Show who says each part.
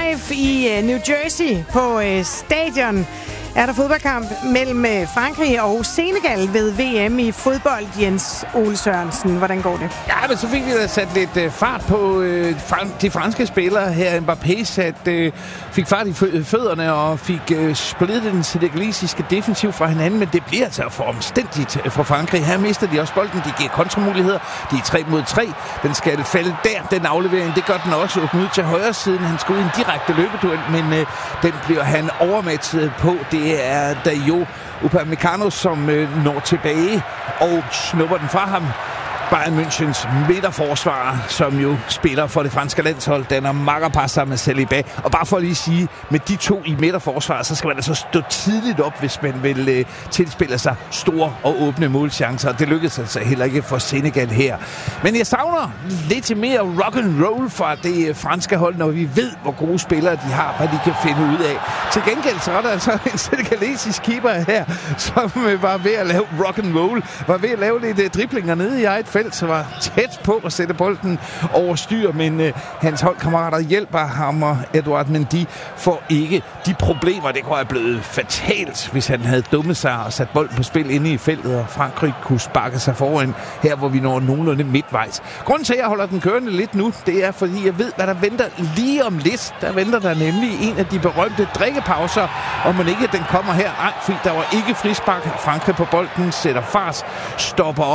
Speaker 1: live i New Jersey på stadion er der fodboldkamp mellem Frankrig og Senegal ved VM i fodbold. Jens Ole Sørensen, hvordan går det?
Speaker 2: Ja, men så fik vi da sat lidt fart på de franske spillere her. Mbappé fik fart i fødderne og fik splittet den senegalesiske defensiv fra hinanden, men det bliver altså for omstændigt for Frankrig. Her mister de også bolden, de giver kontramuligheder. De er 3 mod 3. Den skal falde der, den aflevering. Det gør den også åbne ud til højre siden. Han skal ud i en direkte løbeduel, men den bliver han overmatchet på. Det er Dayo Upamecano, som når tilbage og snupper den fra ham. Bayern Münchens midterforsvarer, som jo spiller for det franske landshold, den er makkerpar sammen med Saliba. Og bare for at lige sige, med de to i midterforsvaret, så skal man altså stå tidligt op, hvis man vil tilspille sig store og åbne målchancer. Det lykkedes altså heller ikke for Senegal her. Men jeg savner lidt mere rock and roll fra det franske hold, når vi ved, hvor gode spillere de har, hvad de kan finde ud af. Til gengæld så er der altså en senegalesisk keeper her, som var ved at lave rock and roll, var ved at lave lidt driblinger nede i eget felt, så var tæt på at sætte bolden over styr, men hans holdkammerater hjælper ham, og Edouard Mendy får ikke de problemer. Det kunne have blevet fatalt, hvis han havde dummet sig og sat bolden på spil inde i feltet, og Frankrig kunne sparke sig foran her, hvor vi når nogenlunde midtvejs. Grunden til, at jeg holder den kørende lidt nu, det er, fordi jeg ved, hvad der venter lige om lidt. Der venter der nemlig en af de berømte drikkepauser, og man ikke den kommer her. Nej, fordi der var ikke frispark. Frankrig på bolden sætter fart, stopper op.